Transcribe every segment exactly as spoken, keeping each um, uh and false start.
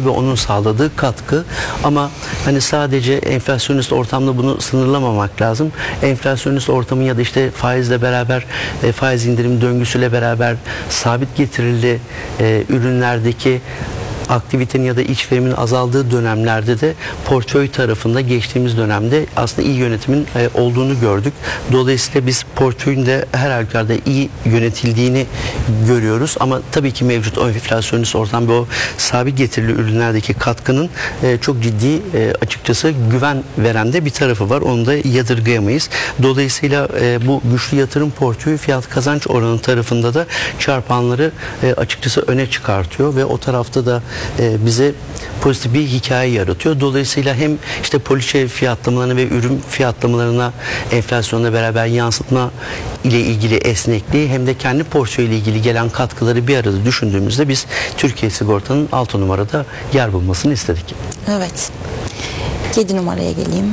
ve onun sağladığı katkı. Ama hani sadece enflasyonist ortamda bunu sınırlamamak lazım. Enflasyonist ortamın ya da işte faizle beraber e, faiz indirim döngüsüyle beraber sabit getirili e, ürünlerdeki aktivitenin ya da iç verimin azaldığı dönemlerde de portföy tarafında geçtiğimiz dönemde aslında iyi yönetimin e, olduğunu gördük. Dolayısıyla biz portföyün de her halükarda iyi yönetildiğini görüyoruz. Ama tabii ki mevcut o enflasyonist ortam ve o sabit getirili ürünlerdeki katkının e, çok ciddi e, açıkçası güven veren de bir tarafı var. Onu da yadırgayamayız. Dolayısıyla e, bu güçlü yatırım portföyü fiyat kazanç oranı tarafında da çarpanları e, açıkçası öne çıkartıyor ve o tarafta da e, bize pozitif bir hikaye yaratıyor. Dolayısıyla hem işte poliçe fiyatlamalarına ve ürün fiyatlamalarına enflasyonla beraber yansıtma ile ilgili esnekliği hem de kendi portföy ile ilgili gelen katkıları bir arada düşündüğümüzde biz Türkiye Sigorta'nın altı numarada yer bulmasını istedik. Evet. yedi numaraya geleyim.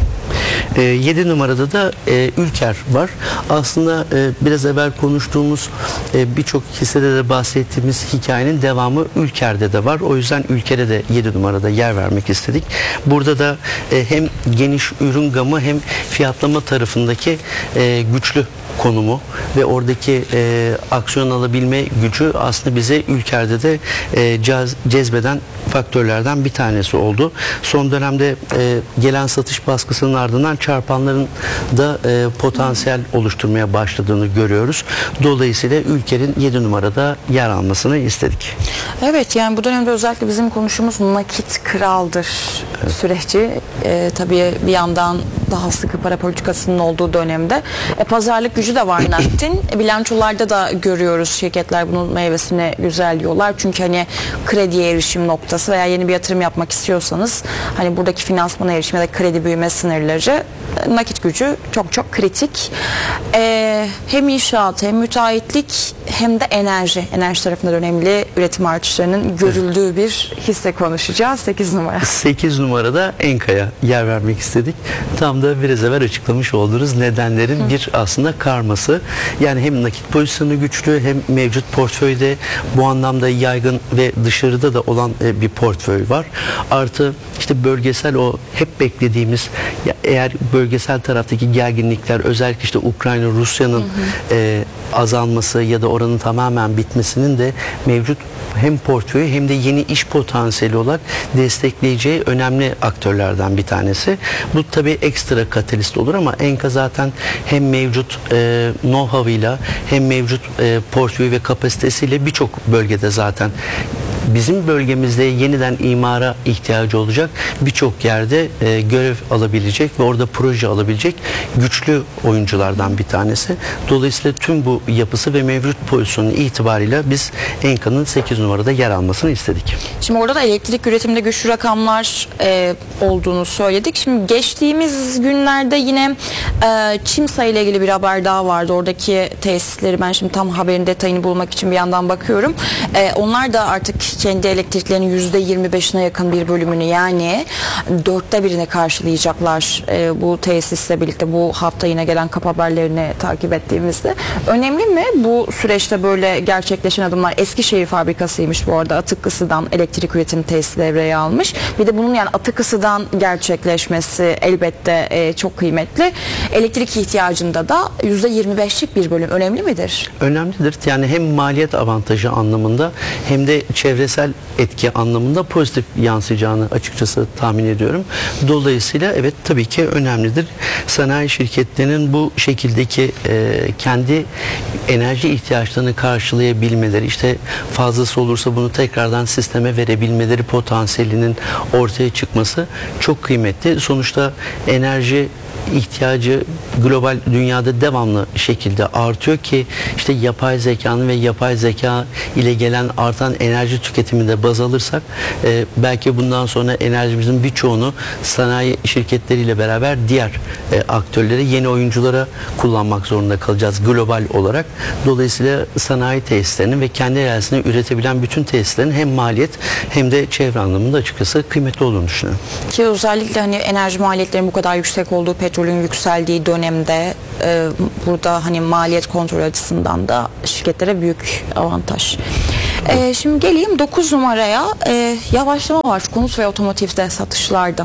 E, yedi numarada da e, Ülker var. Aslında e, biraz evvel konuştuğumuz e, birçok hissede de bahsettiğimiz hikayenin devamı Ülker'de de var. O yüzden Ülker'e de yedi numarada yer vermek istedik. Burada da e, hem geniş ürün gamı hem fiyatlama tarafındaki e, güçlü konumu ve oradaki e, aksiyon alabilme gücü aslında bize Ülker'de de e, caz, cezbeden faktörlerden bir tanesi oldu. Son dönemde e, gelen satış baskısının ardından çarpanların da e, potansiyel oluşturmaya başladığını görüyoruz. Dolayısıyla Ülker'in yedi numarada yer almasını istedik. Evet, yani bu dönemde özellikle bizim konuşumuz nakit kraldır evet. süreci. E, tabii bir yandan daha sıkı para politikasının olduğu dönemde e, pazarlık gücü de var nakitin. E, bilançolarda da görüyoruz şirketler bunun meyvesini güzel yiyorlar. Çünkü hani krediye erişim noktası veya yeni bir yatırım yapmak istiyorsanız hani buradaki finansmana erişim ya da kredi büyüme sınırları e, nakit gücü çok çok kritik. E, hem inşaat hem müteahhitlik hem de enerji. Enerji tarafında da önemli üretim artışlarının görüldüğü bir hisse konuşacağız. sekiz numara. sekiz numarada Enka'ya yer vermek istedik. Tam da biraz evvel açıklamış olduğunuz nedenlerin Hı. bir aslında karması. Yani hem nakit pozisyonu güçlü hem mevcut portföyde bu anlamda yaygın ve dışarıda da olan bir portföy var. Artı işte bölgesel o hep beklediğimiz eğer bölgesel taraftaki gerginlikler özellikle işte Ukrayna Rusya'nın e, azalması ya da oranın tamamen bitmesinin de mevcut hem portföyü hem de yeni iş potansiyeli olarak destekleyeceği önemli aktörlerden bir tanesi. Bu tabii ekstra katalist olur ama Enka zaten hem mevcut e, know-how'ıyla hem mevcut e, portföy ve kapasitesiyle birçok bölgede zaten bizim bölgemizde yeniden imara ihtiyacı olacak birçok yerde e, görev alabilecek ve orada proje alabilecek güçlü oyunculardan bir tanesi. Dolayısıyla tüm bu yapısı ve mevcut pozisyonu itibariyle biz Enka'nın sekiz numarada yer almasını istedik. Şimdi orada da elektrik üretiminde güçlü rakamlar e, olduğunu söyledik. Şimdi geçtiğimiz günlerde yine e, Çimsa ile ilgili bir haber daha vardı. Oradaki tesisleri ben şimdi tam haberin detayını bulmak için bir yandan bakıyorum. E, onlar da artık kendi elektriklerinin yüzde yirmi beşine yakın bir bölümünü yani dörtte birine karşılayacaklar e, bu tesisle birlikte bu hafta yine gelen kap haberlerini takip ettiğimizde. Önemli mi bu süreçte böyle gerçekleşen adımlar? Eskişehir fabrikasıymış bu arada. Atık ısıdan elektrik üretim tesisi devreye almış. Bir de bunun yani atık ısıdan gerçekleşmesi elbette e, çok kıymetli. Elektrik ihtiyacında da yüzde yirmi beşlik bir bölüm önemli midir? Önemlidir. Yani hem maliyet avantajı anlamında hem de çevresel etki anlamında pozitif yansıyacağını açıkçası tahmin ediyorum. Dolayısıyla evet tabii ki önemlidir. Sanayi şirketlerinin bu şekildeki e, kendi enerji ihtiyaçlarını karşılayabilmeleri, işte fazlası olursa bunu tekrardan sisteme verebilmeleri potansiyelinin ortaya çıkması çok kıymetli. Sonuçta enerji ihtiyacı global dünyada devamlı şekilde artıyor ki işte yapay zekanın ve yapay zeka ile gelen artan enerji tüketiminde baz alırsak e, belki bundan sonra enerjimizin birçoğunu sanayi şirketleriyle beraber diğer e, aktörlere, yeni oyunculara kullanmak zorunda kalacağız global olarak. Dolayısıyla sanayi tesislerinin ve kendi enerjisini üretebilen bütün tesislerin hem maliyet hem de çevre anlamında açıkçası kıymetli olduğunu düşünüyorum. Ki özellikle hani enerji maliyetlerinin bu kadar yüksek olduğu, petrolün yükseldiği dönemde e, burada hani maliyet kontrol açısından da şirketlere büyük avantaj. Ee, şimdi geleyim dokuz numaraya. Ee, yavaşlama var konut ve otomotivde satışlarda.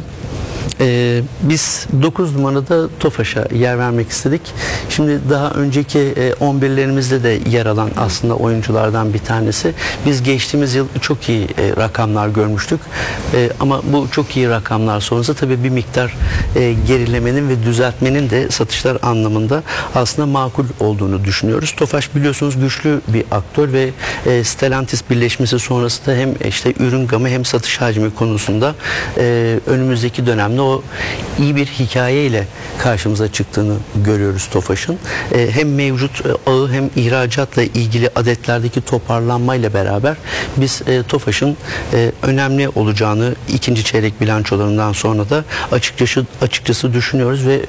Ee, biz dokuz numarada Tofaş'a yer vermek istedik. Şimdi daha önceki e, on birlerimizde de yer alan aslında oyunculardan bir tanesi. Biz geçtiğimiz yıl çok iyi e, rakamlar görmüştük. E, ama bu çok iyi rakamlar sonrası tabii bir miktar e, gerilemenin ve düzeltmenin de satışlar anlamında aslında makul olduğunu düşünüyoruz. Tofaş biliyorsunuz güçlü bir aktör ve e, Stellantis birleşmesi sonrasında hem işte ürün gamı hem satış hacmi konusunda e, önümüzdeki dönemde o iyi bir hikayeyle karşımıza çıktığını görüyoruz Tofaş'ın. E, hem mevcut e, ağı hem ihracatla ilgili adetlerdeki toparlanmayla beraber biz e, Tofaş'ın e, önemli olacağını ikinci çeyrek bilançolarından sonra da açıkçası açıkçası düşünüyoruz ve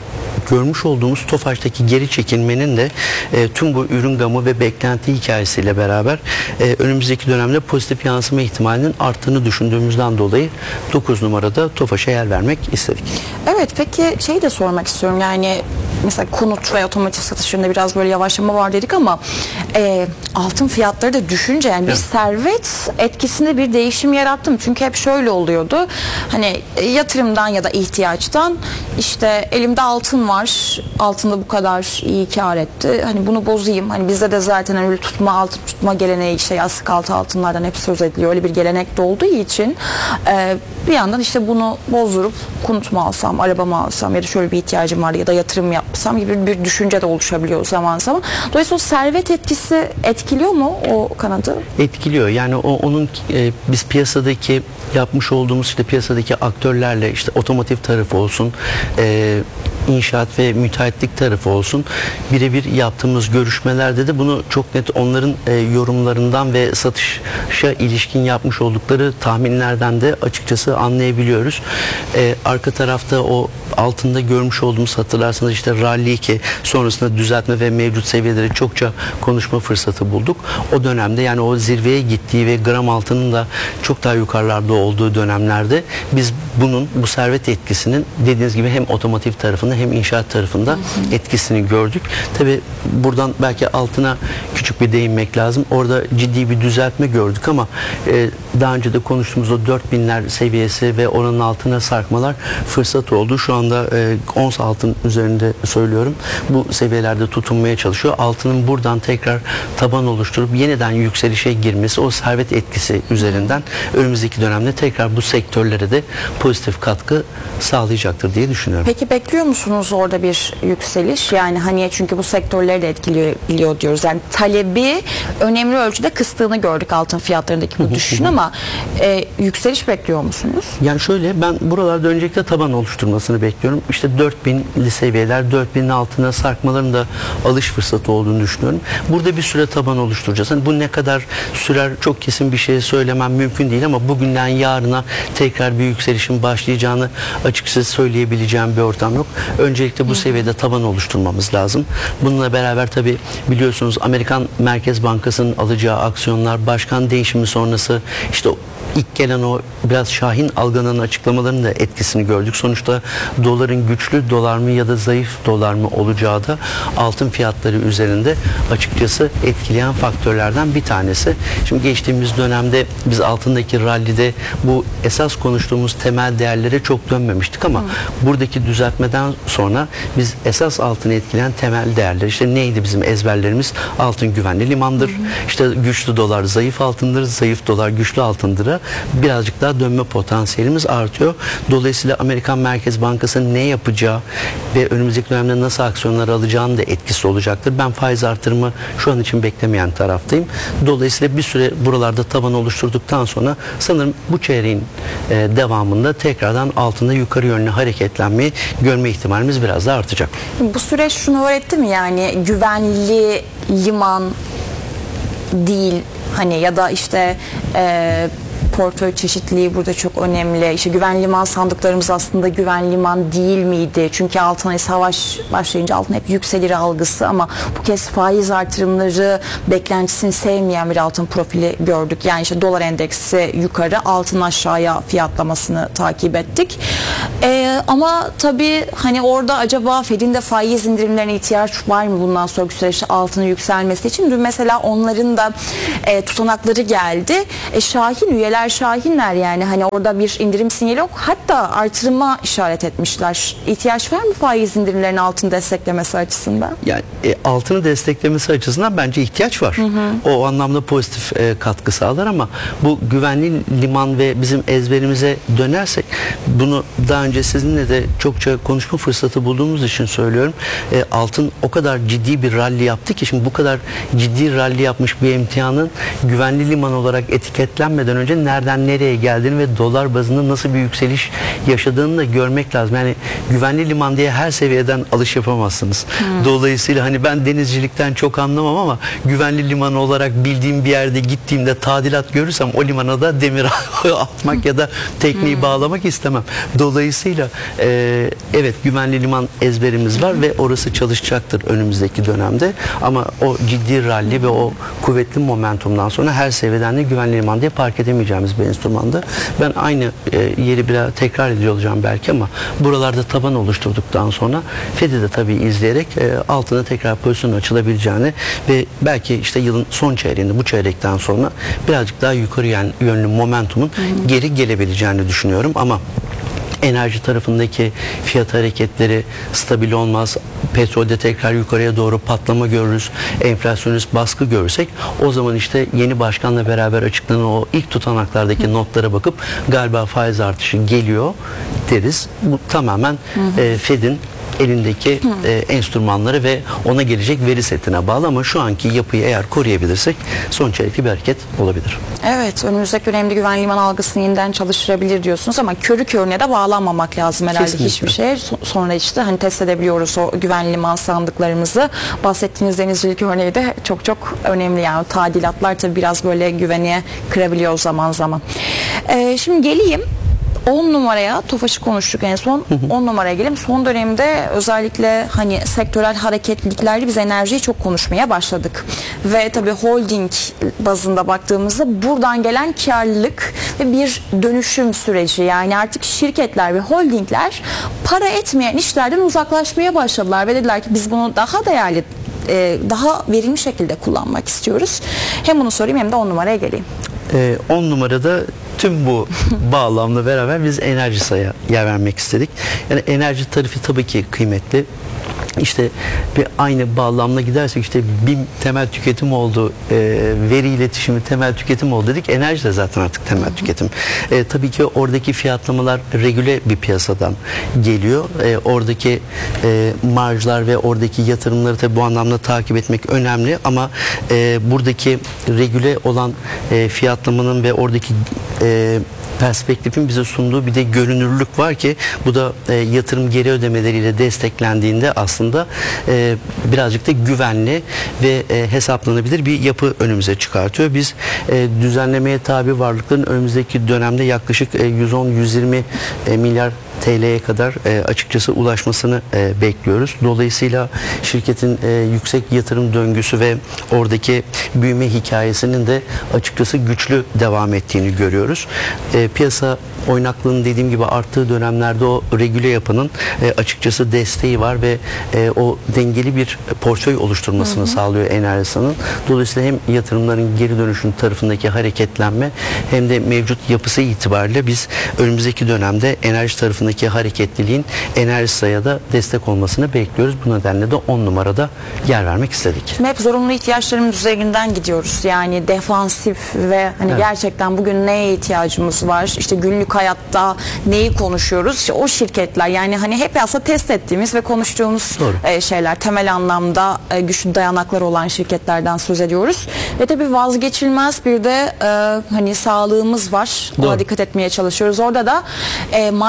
görmüş olduğumuz Tofaş'taki geri çekilmenin de e, tüm bu ürün gamı ve beklenti hikayesiyle beraber e, önümüzdeki dönemde pozitif yansıma ihtimalinin arttığını düşündüğümüzden dolayı dokuz numarada Tofaş'a yer vermek istedik. Evet, peki şey de sormak istiyorum, yani mesela konut ve otomotiv satışlarında biraz böyle yavaşlama var dedik ama e, altın fiyatları da düşünce yani bir evet. servet etkisinde bir değişim yarattım. Çünkü hep şöyle oluyordu, hani yatırımdan ya da ihtiyaçtan işte elimde altın var, altında bu kadar iyi kar etti, hani bunu bozayım, hani bizde de zaten öyle tutma, altın tutma geleneği, işte yastık altı altınlardan hep söz ediliyor, öyle bir gelenek de olduğu için e, bir yandan işte bunu bozdurup konut mu alsam, araba mı alsam ya da şöyle bir ihtiyacım var ya da yatırım yapsam gibi bir düşünce de oluşabiliyor zaman zaman. Dolayısıyla o servet etkisi etkiliyor mu o kanadı? Etkiliyor. Yani o onun e, biz piyasadaki yapmış olduğumuz işte piyasadaki aktörlerle işte otomotiv tarafı olsun, e, inşaat ve müteahhitlik tarafı olsun birebir yaptığımız görüşmelerde de bunu çok net onların e, yorumlarından ve satışa ilişkin yapmış oldukları tahminlerden de açıkçası anlayabiliyoruz. E, arka tarafta o altında görmüş olduğumuz, hatırlarsanız işte Rally iki sonrasında düzeltme ve mevcut seviyeleri çokça konuşma fırsatı bulduk. O dönemde yani o zirveye gittiği ve gram altının da çok daha yukarılarda olduğu dönemlerde biz bunun, bu servet etkisinin dediğiniz gibi hem otomotiv tarafında hem inşaat tarafında hı hı. etkisini gördük. Tabi buradan belki altına küçük bir değinmek lazım. Orada ciddi bir düzeltme gördük ama e, daha önce de konuştuğumuz o dört binler seviyesi ve oranın altına sarkmalar fırsat oldu. Şu anda e, ons altın üzerinde söylüyorum. Bu seviyelerde tutunmaya çalışıyor. Altının buradan tekrar taban oluşturup yeniden yükselişe girmesi o servet etkisi üzerinden önümüzdeki dönemde tekrar bu sektörlere de pozitif katkı sağlayacaktır diye düşünüyorum. Peki bekliyor musunuz orada bir yükseliş? Yani hani çünkü bu sektörleri de etkiliyor biliyor diyoruz. Yani talebi önemli ölçüde kıstığını gördük altın fiyatlarındaki bu düşüşün ama e, yükseliş bekliyor musunuz? Yani şöyle, ben buralarda öncelikle taban oluşturmasını bekliyorum. İşte dört binli seviyeler, dört binin altına sarkmaların da alış fırsatı olduğunu düşünüyorum. Burada bir süre taban oluşturacağız. Hani bu ne kadar sürer çok kesin bir şey söylemem mümkün değil ama bugünden yarına tekrar bir yükselişin başlayacağını açıkçası söyleyebileceğim bir ortam yok. Öncelikle bu seviyede taban oluşturmamız lazım. Bununla beraber tabi biliyorsunuz Amerikan Merkez Bankası'nın alacağı aksiyonlar, başkan değişimi sonrası işte ilk gelen o biraz şahin algılanan açıklamaların da etkisini gördük. Sonuçta doların güçlü dolar mı ya da zayıf dolar mı olacağı da altın fiyatları üzerinde açıkçası etkileyen faktörlerden bir tanesi. Şimdi geçtiğimiz dönemde biz altındaki rallide bu esas konuştuğumuz temel değerlere çok dönmemiştik ama Hı. buradaki düzeltmeden sonra biz esas altını etkileyen temel değerler, işte neydi bizim ezberlerimiz? Altın güvenli limandır. Hı. İşte güçlü dolar zayıf altındır, zayıf dolar güçlü altındır. Birazcık daha dönme potansiyelimiz artıyor. Dolayısıyla Amerikan Merkez Bankası'nın ne yapacağı ve önümüzdeki dönemde nasıl aksiyonlar alacağını da etkisi olacaktır. Ben faiz artırımı şu an için beklemeyen taraftayım. Dolayısıyla bir süre buralarda taban oluşturduktan sonra sanırım bu çeyreğin e, devamında tekrardan altında yukarı yönlü hareketlenmeyi görme ihtimalimiz biraz daha artacak. Bu süreç şunu öğretti mi, yani güvenli liman değil hani ya da işte e, portföy çeşitliliği burada çok önemli. İşte güvenli liman sandıklarımız aslında güvenli liman değil miydi? Çünkü altına savaş başlayınca altın hep yükselir algısı ama bu kez faiz artırımları beklentisini sevmeyen bir altın profili gördük. Yani işte dolar endeksi yukarı, altın aşağıya fiyatlamasını takip ettik. Ee, ama tabii hani orada acaba Fed'in de faiz indirimlerine ihtiyaç var mı bundan sonraki süreçte altının yükselmesi için? Dün mesela onların da e, tutanakları geldi. E, Şahin, üyeler Şahinler, yani hani orada bir indirim sinyali yok. Hatta artırıma işaret etmişler. İhtiyaç var mı faiz indirimlerinin altını desteklemesi açısından? Yani e, altını desteklemesi açısından bence ihtiyaç var. Hı hı. O anlamda pozitif e, katkı sağlar ama bu güvenli liman ve bizim ezberimize dönersek, bunu daha önce sizinle de çokça konuşma fırsatı bulduğumuz için söylüyorum. E, altın o kadar ciddi bir rally yaptı ki şimdi bu kadar ciddi rally yapmış bir emtianın güvenli liman olarak etiketlenmeden önce nereden nereye geldiğini ve dolar bazında nasıl bir yükseliş yaşadığını da görmek lazım. Yani güvenli liman diye her seviyeden alış yapamazsınız. Hmm. Dolayısıyla hani ben denizcilikten çok anlamam ama güvenli liman olarak bildiğim bir yerde gittiğimde tadilat görürsem o limana da demir atmak ya da tekneyi hmm. bağlamak istemem. Dolayısıyla e, evet, güvenli liman ezberimiz var hmm. ve orası çalışacaktır önümüzdeki dönemde ama o ciddi rally hmm. ve o kuvvetli momentumdan sonra her seviyeden de güvenli liman diye park edemeyeceğimiz bir enstrümanda. Ben aynı e, yeri biraz tekrar ediyor olacağım belki ama buralarda taban oluşturduktan sonra Fed'i de tabii izleyerek e, altına tekrar pozisyon açılabileceğini ve belki işte yılın son çeyreğinde, bu çeyrekten sonra birazcık daha yukarı yönlü momentumun hmm. geri gelebileceğini düşünüyorum ama enerji tarafındaki fiyat hareketleri stabil olmaz. Petrolde tekrar yukarıya doğru patlama görürüz. Enflasyonist baskı görürsek o zaman işte yeni başkanla beraber açıklanan o ilk tutanaklardaki Hı. notlara bakıp galiba faiz artışı geliyor deriz. Bu tamamen e, Fed'in elindeki e, enstrümanları ve ona gelecek veri setine bağlı ama şu anki yapıyı eğer koruyabilirsek son çeyrekli bir hareket olabilir. Evet, önümüzdeki dönemde güvenli liman algısını yeniden çalıştırabilir diyorsunuz ama körü körüne de bağlanmamak lazım herhalde. Kesinlikle. Hiçbir şey. Sonra işte hani test edebiliyoruz o güvenli liman sandıklarımızı. Bahsettiğiniz denizcilik örneği de çok çok önemli, yani tadilatlar tabii biraz böyle güveni kırabiliyor zaman zaman. Ee, şimdi geleyim on numaraya, TOFAŞ'ı konuştuk en son. on numaraya gelelim. Son dönemde özellikle hani sektörel hareketliliklerle biz enerjiyi çok konuşmaya başladık. Ve tabii holding bazında baktığımızda buradan gelen karlılık ve bir dönüşüm süreci. Yani artık şirketler ve holdingler para etmeyen işlerden uzaklaşmaya başladılar ve dediler ki biz bunu daha değerli, daha verimli şekilde kullanmak istiyoruz. Hem bunu sorayım hem de on numaraya geleyim. on numarada tüm bu bağlamla beraber biz enerji saya yer vermek istedik. Yani enerji tarifi tabii ki kıymetli. İşte bir aynı bağlamla gidersek işte BİM temel tüketim oldu, e, veri iletişimi temel tüketim oldu dedik. Enerji de zaten artık temel tüketim. E, tabii ki oradaki fiyatlamalar regüle bir piyasadan geliyor. E, oradaki e, marjlar ve oradaki yatırımları tabii bu anlamda takip etmek önemli ama e, buradaki regüle olan e, fiyatlamanın ve oradaki e, perspektifin bize sunduğu bir de görünürlük var ki bu da e, yatırım geri ödemeleriyle desteklendiğinde aslında e, birazcık da güvenli ve e, hesaplanabilir bir yapı önümüze çıkartıyor. Biz e, düzenlemeye tabi varlıkların önümüzdeki dönemde yaklaşık e, yüz on yüz yirmi e, milyar T L'ye kadar e, açıkçası ulaşmasını e, bekliyoruz. Dolayısıyla şirketin e, yüksek yatırım döngüsü ve oradaki büyüme hikayesinin de açıkçası güçlü devam ettiğini görüyoruz. E, piyasa oynaklığının dediğim gibi arttığı dönemlerde o regüle yapının e, açıkçası desteği var ve e, o dengeli bir portföy oluşturmasını hı hı. sağlıyor Enerjisa'nın. Dolayısıyla hem yatırımların geri dönüşün tarafındaki hareketlenme hem de mevcut yapısı itibariyle biz önümüzdeki dönemde enerji tarafındaki hareketliliğin Enerjisa'ya da destek olmasını bekliyoruz. Bu nedenle de on numarada yer vermek istedik. Şimdi hep zorunlu ihtiyaçlarımız üzerinden gidiyoruz. Yani defansif ve hani evet. gerçekten bugün neye ihtiyacımız var? İşte günlük hayatta neyi konuşuyoruz? İşte o şirketler, yani hani hep aslında test ettiğimiz ve konuştuğumuz e, şeyler, temel anlamda e, güçlü dayanaklar olan şirketlerden söz ediyoruz. Ve tabii vazgeçilmez bir de e, hani sağlığımız var. Ona Doğru. dikkat etmeye çalışıyoruz. Orada da e, maliyetleri iyi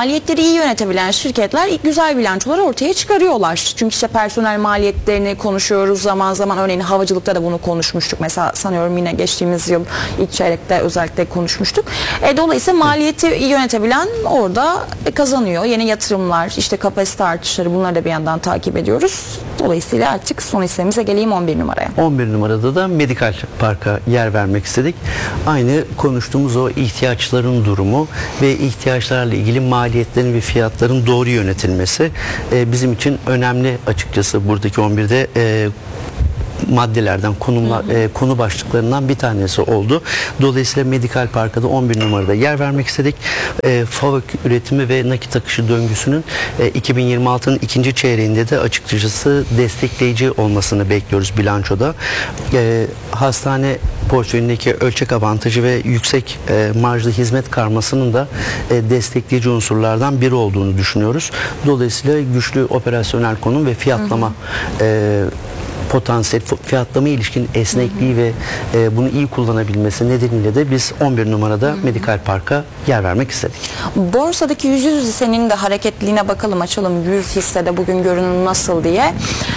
iyi yönetebilen şirketler güzel bilançolar ortaya çıkarıyorlar. Çünkü işte personel maliyetlerini konuşuyoruz zaman zaman, örneğin havacılıkta da bunu konuşmuştuk. Mesela sanıyorum yine geçtiğimiz yıl ilk çeyrekte özellikle konuşmuştuk. E, dolayısıyla maliyeti iyi yönetebilen orada kazanıyor. Yeni yatırımlar, işte kapasite artışları, bunları da bir yandan takip ediyoruz. Dolayısıyla artık son hissemize geleyim on bir numaraya. on bir numarada da Medikal Park'a yer vermek istedik. Aynı konuştuğumuz o ihtiyaçların durumu ve ihtiyaçlarla ilgili maliyetlerin ve fiyatların doğru yönetilmesi e, bizim için önemli açıkçası. Buradaki on birde e, maddelerden, konumlar, e, konu başlıklarından bir tanesi oldu. Dolayısıyla Medikal Park'a da on bir numarada yer vermek istedik. E, FAVÖK üretimi ve nakit akışı döngüsünün e, iki bin yirmi altının ikinci çeyreğinde de açıkçası destekleyici olmasını bekliyoruz bilançoda. E, hastane portföyündeki ölçek avantajı ve yüksek e, marjlı hizmet karmasının da e, destekleyici unsurlardan biri olduğunu düşünüyoruz. Dolayısıyla güçlü operasyonel konum ve fiyatlama hı hı. E, potansiyel, fiyatlama ilişkin esnekliği ve e, bunu iyi kullanabilmesi nedeniyle de biz on bir numarada hı hı. Medikal Park'a yer vermek istedik. Borsadaki yüz yüz hissenin de hareketliliğine bakalım, açalım yüz hissede bugün görünüm nasıl diye.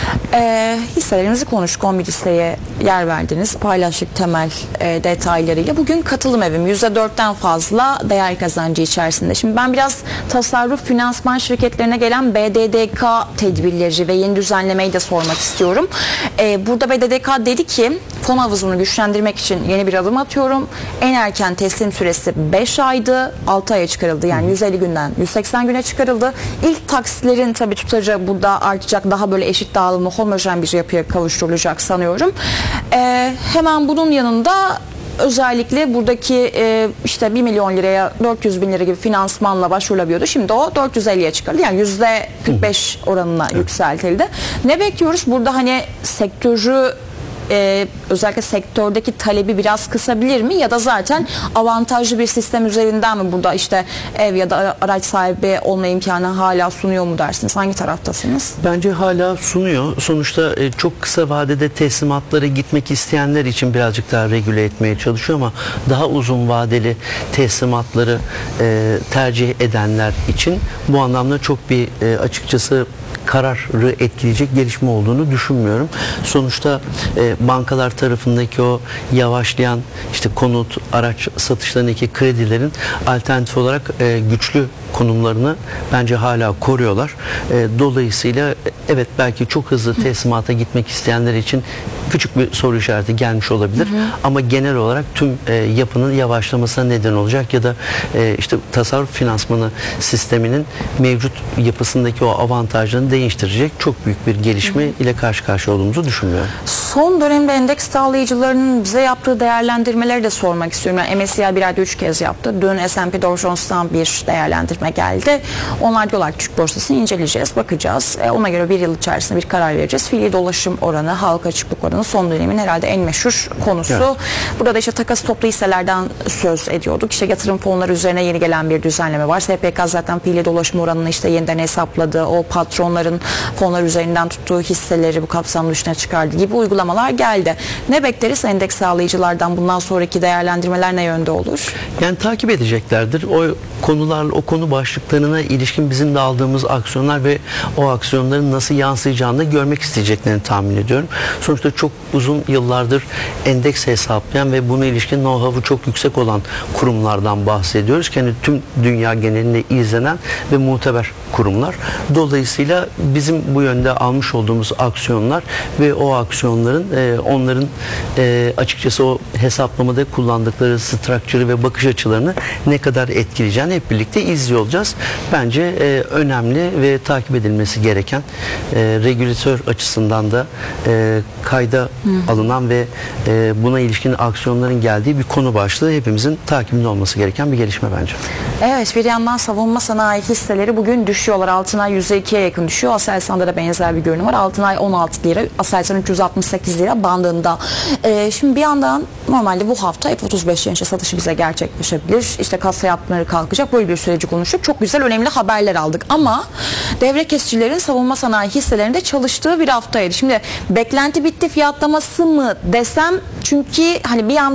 E, hisselerimizi konuştuk, on bir hisseye yer verdiniz, paylaştık temel e, detaylarıyla. Bugün katılım evim yüzde dörtten fazla değer kazancı içerisinde. Şimdi ben biraz tasarruf finansman şirketlerine gelen B D D K tedbirleri ve yeni düzenlemeyi de sormak istiyorum. Ee, burada B D D K dedi ki fon havuzunu güçlendirmek için yeni bir adım atıyorum. En erken teslim süresi beş aydı. altı aya çıkarıldı. Yani yüz elli günden yüz seksen güne çıkarıldı. İlk taksitlerin tabii tutarı burada artacak. Daha böyle eşit dağılımı, homojen bir yapıya kavuşturulacak sanıyorum. Ee, hemen bunun yanında özellikle buradaki e, işte bir milyon liraya dört yüz bin lira gibi finansmanla başvurulabiliyordu. Şimdi o dört yüz elliye çıkarıldı. Yani yüzde kırk beş oranına evet. yükseltildi. Ne bekliyoruz? Burada hani sektörü Ee, özellikle sektördeki talebi biraz kısabilir mi, ya da zaten avantajlı bir sistem üzerinden mi burada işte ev ya da araç sahibi olma imkanı hala sunuyor mu dersiniz? Hangi taraftasınız? Bence hala sunuyor. Sonuçta e, çok kısa vadede teslimatlara gitmek isteyenler için birazcık daha regüle etmeye çalışıyor ama daha uzun vadeli teslimatları e, tercih edenler için bu anlamda çok bir e, açıkçası kararı etkileyecek gelişme olduğunu düşünmüyorum. Sonuçta e, bankalar tarafındaki o yavaşlayan işte konut, araç satışlarındaki kredilerin alternatif olarak e, güçlü konumlarını bence hala koruyorlar. E, dolayısıyla evet, belki çok hızlı teslimata gitmek isteyenler için küçük bir soru işareti gelmiş olabilir. Hı hı. Ama genel olarak tüm e, yapının yavaşlamasına neden olacak ya da e, işte tasarruf finansmanı sisteminin mevcut yapısındaki o avantajlarını değiştirecek çok büyük bir gelişme hı hı. ile karşı karşıya olduğumuzu düşünmüyorum. Son dönemde endeks sağlayıcılarının bize yaptığı değerlendirmeleri de sormak istiyorum. Yani M S C I bir ayda üç kez yaptı. Dün S and P Dow Jones'tan bir değerlendirme geldi. Onlar diyorlar ki Türk borsasını inceleyeceğiz, bakacağız. E, ona göre bir yıl içerisinde bir karar vereceğiz. Fiili dolaşım oranı, halka açıklık oranı son dönemin herhalde en meşhur konusu. Evet. Burada da işte takas toplu hisselerden söz ediyorduk. İşte yatırım fonları üzerine yeni gelen bir düzenleme var. S P K zaten fiili dolaşım oranını işte yeniden hesapladı. O patronların fonlar üzerinden tuttuğu hisseleri bu kapsam dışına çıkardı gibi uygulamalar geldi. Ne bekleriz endeks sağlayıcılardan? Bundan sonraki değerlendirmeler ne yönde olur? Yani takip edeceklerdir. O konular, o konu başlıklarına ilişkin bizim de aldığımız aksiyonlar ve o aksiyonların nasıl yansıyacağını da görmek isteyeceklerini tahmin ediyorum. Sonuçta çok uzun yıllardır endeks hesaplayan ve buna ilişkin know-how'u çok yüksek olan kurumlardan bahsediyoruz. Yani tüm dünya genelinde izlenen ve muteber kurumlar. Dolayısıyla bizim bu yönde almış olduğumuz aksiyonlar ve o aksiyonların e, onların e, açıkçası o hesaplamada kullandıkları structure'ı ve bakış açılarını ne kadar etkileyeceğini hep birlikte izliyor olacağız. Bence e, önemli ve takip edilmesi gereken e, regülatör açısından da e, kayda Hı. alınan ve e, buna ilişkin aksiyonların geldiği bir konu başlığı, hepimizin takibinde olması gereken bir gelişme bence. Evet, bir yandan savunma sanayi hisseleri bugün düşüyorlar. Altınay yüzde ikiye yakın düşüyor. Aselsan'da da benzer bir görünüm var. Altınay on altı lira, Aselsan üç yüz altmış sekiz lira bandında. Ee, şimdi bir yandan normalde bu hafta F otuz beş yenişe satışı bize gerçekleşebilir. İşte kasa yapımları kalkacak. Böyle bir süreci konuştuk. Çok güzel, önemli haberler aldık. Ama devre kesicilerin savunma sanayi hisselerinde çalıştığı bir haftaydı. Şimdi beklenti bitti fiyatlaması mı desem, çünkü hani bir yandan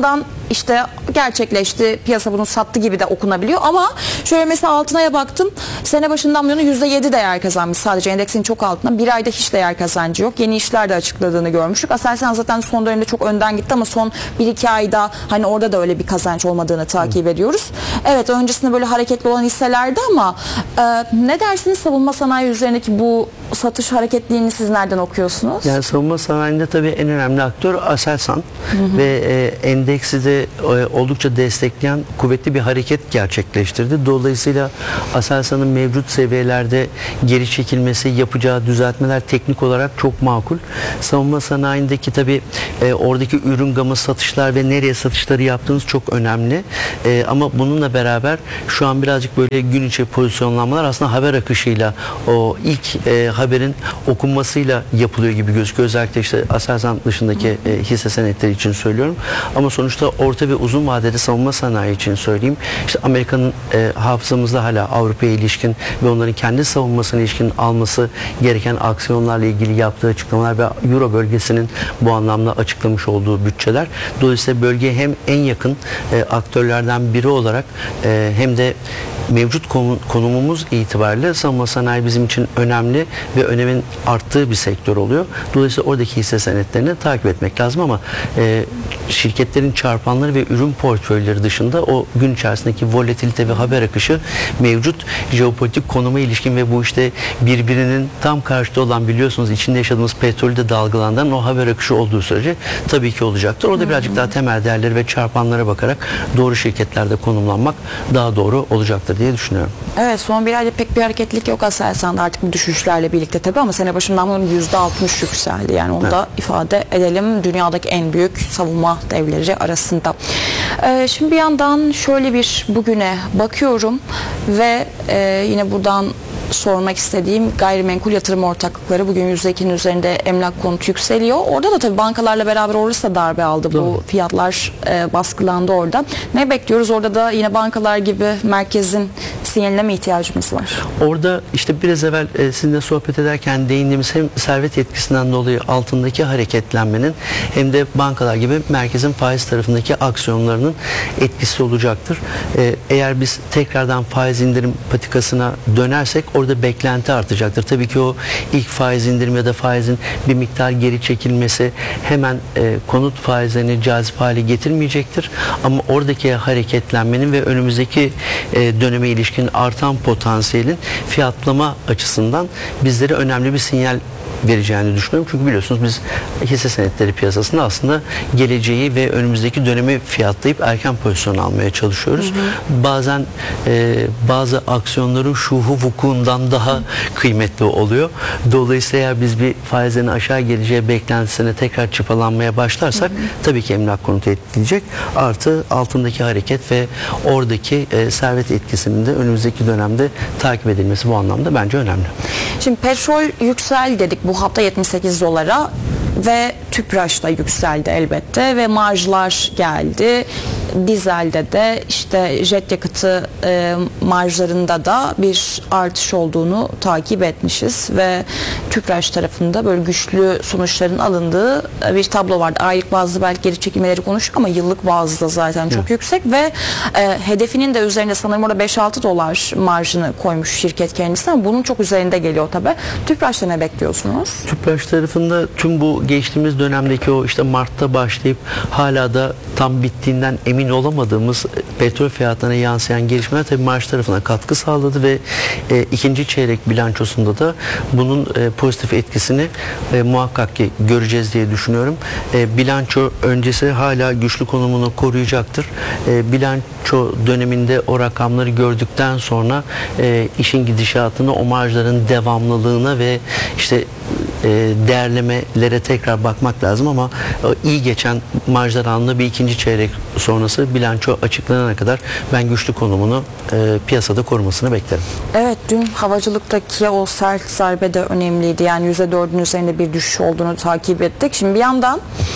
işte gerçekleşti, piyasa bunu sattı gibi de okunabiliyor ama şöyle mesela altınaya baktım, sene başından bu yana yüzde yedi değer kazanmış, sadece endeksin çok altında, bir ayda hiç değer kazancı yok, yeni işler de açıkladığını görmüştük. Aselsan zaten son dönemde çok önden gitti ama son bir iki ayda hani orada da öyle bir kazanç olmadığını takip Hı. ediyoruz. Evet, öncesinde böyle hareketli olan hisselerdi ama e, ne dersiniz savunma sanayi üzerindeki bu satış hareketliğini siz nereden okuyorsunuz? Yani savunma sanayinde tabii en önemli aktör Aselsan hı hı. ve e, endeksi de e, oldukça destekleyen kuvvetli bir hareket gerçekleştirdi. Dolayısıyla Aselsan'ın mevcut seviyelerde geri çekilmesi, yapacağı düzeltmeler teknik olarak çok makul. Savunma sanayindeki tabii e, oradaki ürün gamı, satışlar ve nereye satışları yaptığınız çok önemli. E, ama bununla beraber şu an birazcık böyle gün içi pozisyonlanmalar aslında haber akışıyla, o ilk e, haberin okunmasıyla yapılıyor gibi gözüküyor. Özellikle işte Aselsan dışındaki e, hisse senetleri için söylüyorum. Ama sonuçta orta ve uzun vadede savunma sanayi için söyleyeyim. İşte Amerika'nın e, hafızamızda hala Avrupa'ya ilişkin ve onların kendi savunmasına ilişkin alması gereken aksiyonlarla ilgili yaptığı açıklamalar ve Euro bölgesinin bu anlamda açıklamış olduğu bütçeler. Dolayısıyla bölgeye hem en yakın e, aktörlerden biri olarak e, hem de mevcut konumumuz itibariyle savunma sanayi bizim için önemli ve önemin arttığı bir sektör oluyor. Dolayısıyla oradaki hisse senetlerini takip etmek lazım ama e, şirketlerin çarpanları ve ürün portföyleri dışında o gün içerisindeki volatilite ve haber akışı mevcut jeopolitik konuma ilişkin ve bu işte birbirinin tam karşıtı olan, biliyorsunuz içinde yaşadığımız petrolü de dalgalandıran o haber akışı olduğu sürece tabii ki olacaktır. Orada birazcık daha temel değerleri ve çarpanlara bakarak doğru şirketlerde konumlanmak daha doğru olacaktır diye düşünüyorum. Evet, son bir ayda pek bir hareketlilik yok Aselsan'da artık bu düşüşlerle birlikte tabii ama sene başından bunun yüzde altmış yükseldi. Yani onu evet. da ifade edelim, dünyadaki en büyük savunma devleri arasında. Ee, şimdi bir yandan şöyle bir bugüne bakıyorum ve e, yine buradan sormak istediğim gayrimenkul yatırım ortaklıkları bugün yüzde ikinin üzerinde emlak konutu yükseliyor. Orada da tabii bankalarla beraber orası da darbe aldı. Doğru. Bu fiyatlar e, baskılandı orada. Ne bekliyoruz? Orada da yine bankalar gibi merkezin sinyaline mi ihtiyacımız var? Orada işte biraz evvel e, sizinle sohbet ederken değindiğimiz hem servet etkisinden dolayı altındaki hareketlenmenin hem de bankalar gibi merkezin faiz tarafındaki aksiyonlarının etkisi olacaktır. E, eğer biz tekrardan faiz indirim patikasına dönersek orada beklenti artacaktır. Tabii ki o ilk faiz indirim ya da faizin bir miktar geri çekilmesi hemen e, konut faizlerini cazip hale getirmeyecektir. Ama oradaki hareketlenmenin ve önümüzdeki e, döneme ilişkin artan potansiyelin fiyatlama açısından bizlere önemli bir sinyal vereceğini düşünüyorum. Çünkü biliyorsunuz biz hisse senetleri piyasasında aslında geleceği ve önümüzdeki dönemi fiyatlayıp erken pozisyon almaya çalışıyoruz. Hı hı. Bazen e, bazı aksiyonların şuhu vukuundan daha hı. kıymetli oluyor. Dolayısıyla eğer biz bir faizlerin aşağı geleceği beklentisine tekrar çıpalanmaya başlarsak hı hı. tabii ki emlak konutu etkileyecek. Artı altındaki hareket ve oradaki e, servet etkisinin de önümüzdeki dönemde takip edilmesi bu anlamda bence önemli. Şimdi petrol yüksel dedik bu hafta yetmiş sekiz dolara ve Tüpraş da yükseldi elbette ve marjlar geldi. Dizelde de işte jet yakıtı e, marjlarında da bir artış olduğunu takip etmişiz ve Tüpraş tarafında böyle güçlü sonuçların alındığı bir tablo vardı. Aylık bazlı belki geri çekilmeleri konuştuk ama yıllık bazda zaten çok Hı. yüksek ve e, hedefinin de üzerinde sanırım orada beş altı dolar marjını koymuş şirket kendisi ama bunun çok üzerinde geliyor tabii. Tüpraş'ta ne bekliyorsunuz? Tüpraş tarafında tüm bu geçtiğimiz dönemdeki o işte Mart'ta başlayıp hala da tam bittiğinden emin olamadığımız petrol fiyatlarına yansıyan gelişmeler tabii marj tarafına katkı sağladı ve e, ikinci çeyrek bilançosunda da bunun e, pozitif etkisini e, muhakkak ki göreceğiz diye düşünüyorum. E, bilanço öncesi hala güçlü konumunu koruyacaktır. E, bilanço döneminde o rakamları gördükten sonra e, işin gidişatını, o marjların devamlılığına ve işte e, değerlemelere tekrar bakmak lazım ama e, iyi geçen marjlar anlamında bir ikinci çeyrek sonrası bilanço açıklanana kadar ben güçlü konumunu e, piyasada korumasını beklerim. Evet, dün havacılıktaki o sert zarbe de önemliydi. Yani yüzde dördün üzerinde bir düşüş olduğunu takip ettik. Şimdi bir yandan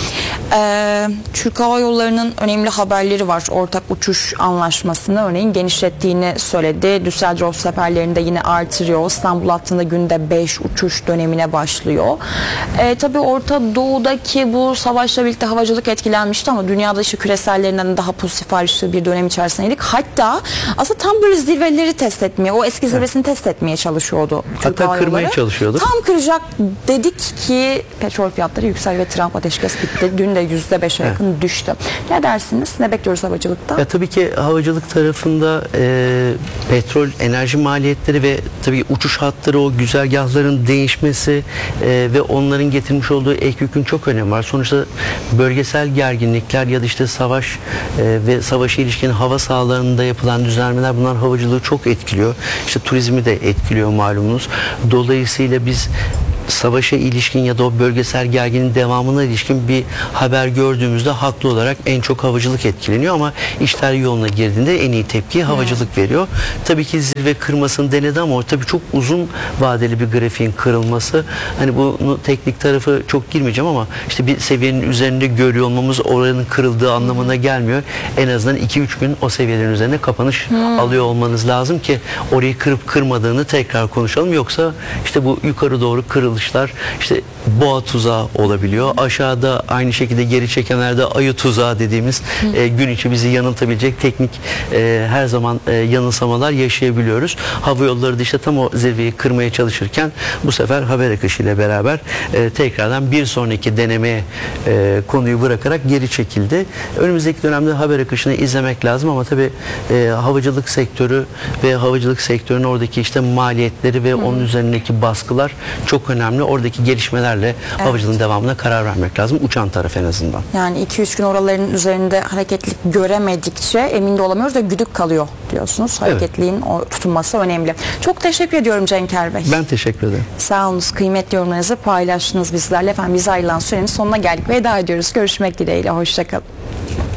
Ee, Türk Hava Yolları'nın önemli haberleri var. Ortak uçuş anlaşmasını örneğin genişlettiğini söyledi. Düsseldorf seferlerini de yine artırıyor. İstanbul hattında günde beş uçuş dönemine başlıyor. Ee, tabii Orta Doğu'daki bu savaşla birlikte havacılık etkilenmişti ama dünya dışı küresellerinden daha pozitif ayrıştığı bir dönem içerisindeydik. Hatta aslında tam böyle zirveleri test etmeye, o eski zirvesini test etmeye çalışıyordu Türk Hatta Hava kırmaya Yolları. çalışıyordu. Tam kıracak dedik ki petrol fiyatları yüksel ve Trump ateşkes bitti. Dün de yüzde beşe yakın evet. düştü. Ne dersiniz? Ne bekliyoruz havacılıkta? Ya tabii ki havacılık tarafında e, petrol, enerji maliyetleri ve tabii uçuş hatları, o güzergahların değişmesi e, ve onların getirmiş olduğu ek yükün çok önemi var. Sonuçta bölgesel gerginlikler ya da işte savaş e, ve savaşa ilişkin hava sahalarında yapılan düzenlemeler, bunlar havacılığı çok etkiliyor. İşte turizmi de etkiliyor malumunuz. Dolayısıyla biz savaşa ilişkin ya da o bölgesel gerginin devamına ilişkin bir haber gördüğümüzde haklı olarak en çok havacılık etkileniyor ama işler yoluna girdiğinde en iyi tepkiyi havacılık veriyor. Tabii ki zirve kırmasını denedi ama o tabii çok uzun vadeli bir grafiğin kırılması. Hani bunu teknik tarafı çok girmeyeceğim ama işte bir seviyenin üzerinde görüyor olmamız oranın kırıldığı anlamına gelmiyor. En azından iki üç gün o seviyelerin üzerine kapanış hmm. alıyor olmanız lazım ki orayı kırıp kırmadığını tekrar konuşalım. Yoksa işte bu yukarı doğru kırılışlar işte boğa tuzağı olabiliyor. Aşağıda aynı şekilde geri çekenlerde ayı tuzağı dediğimiz e, gün içi bizi yanıltabilecek teknik e, her zaman e, yanılsamalar yaşayabiliyoruz. Hava yolları da işte tam o zirveyi kırmaya çalışırken bu sefer haber akışıyla beraber e, tekrardan bir sonraki denemeye e, konuyu bırakarak geri çekildi. Önümüzdeki dönemde haber akışını izlemek lazım ama tabii e, havacılık sektörü ve havacılık sektörünün oradaki işte maliyetleri ve Hı. onun üzerindeki baskılar çok önemli. Oradaki gelişmelerle evet. havacılığın devamına karar vermek lazım. Uçan taraf en azından. Yani iki üç gün oraların üzerinde hareketlilik göremedikçe emin de olamıyoruz ve güdük kalıyor diyorsunuz. Hareketliğin evet. o tutunması önemli. Çok teşekkür ediyorum Cenker Bey. Ben teşekkür ederim. Sağ olunuz. Kıymetli yorumlarınızı paylaştınız bizlerle. Efendim biz ayrılan sürenin sonuna geldik. Veda ediyoruz. Görüşmek dileğiyle. Hoşçakalın.